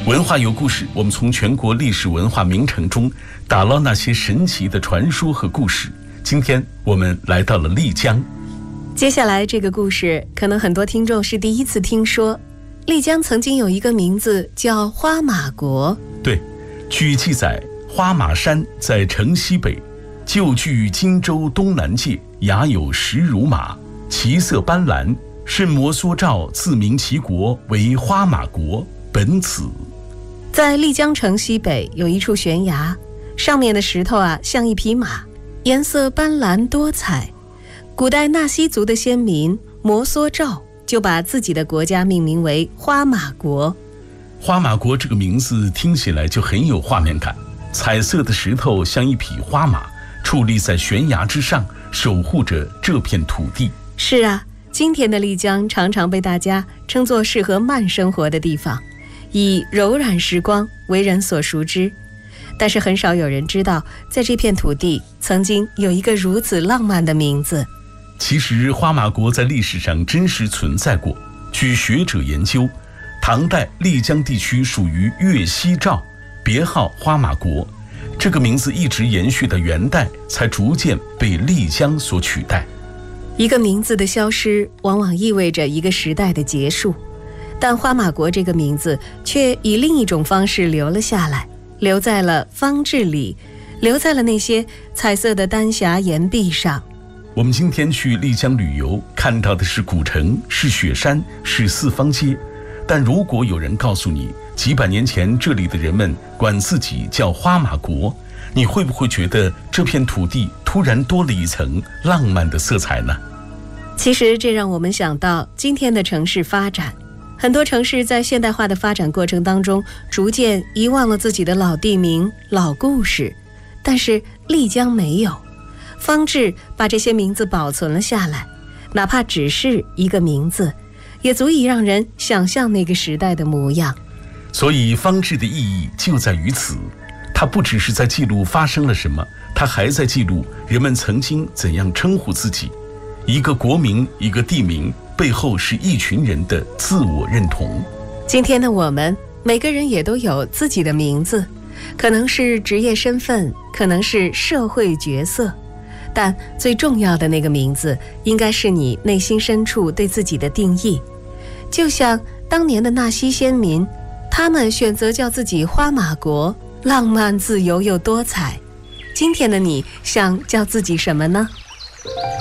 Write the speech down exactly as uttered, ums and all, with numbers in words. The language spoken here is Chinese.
文化有故事，我们从全国历史文化名城中打捞那些神奇的传说和故事。今天我们来到了丽江。 接下来这个故事可能很多听众是第一次听说。丽江曾经有一个名字叫花马国。 对，据记载，花马山在城西北，旧距荆州东南界，雅有十如马，其色斑斓。圣摩梭照自名其国为花马国，本此。 在丽江城西北有一处悬崖，上面的石头啊像一匹马，颜色斑斓多彩。古代纳西族的先民摩梭照就把自己的国家命名为花马国。 花马国这个名字听起来就很有画面感，彩色的石头像一匹花马，矗立在悬崖之上，守护着这片土地。 是啊，今天的丽江常常被大家称作适合慢生活的地方，以柔软时光为人所熟知。但是很少有人知道，在这片土地曾经有一个如此浪漫的名字。 其实花马国在历史上真实存在过。据学者研究，唐代丽江地区属于粤西诏，别号花马国，这个名字一直延续到元代，才逐渐被丽江所取代。 一个名字的消失往往意味着一个时代的结束，但花马国这个名字却以另一种方式留了下来，留在了方志里，留在了那些彩色的丹霞岩壁上。 我们今天去丽江旅游，看到的是古城，是雪山，是四方街。但如果有人告诉你，几百年前这里的人们管自己叫花马国，你会不会觉得这片土地突然多了一层浪漫的色彩呢？ 其实这让我们想到今天的城市发展，很多城市在现代化的发展过程当中，逐渐遗忘了自己的老地名、老故事，但是丽江没有。方志把这些名字保存了下来，哪怕只是一个名字，也足以让人想象那个时代的模样。 所以方志的意义就在于此，它不只是在记录发生了什么，它还在记录人们曾经怎样称呼自己。一个国名，一个地名，背后是一群人的自我认同。 今天的我们，每个人也都有自己的名字，可能是职业身份，可能是社会角色，但最重要的那个名字，应该是你内心深处对自己的定义。就像当年的纳西先民，他们选择叫自己花马国，浪漫自由又多彩。今天的你想叫自己什么呢？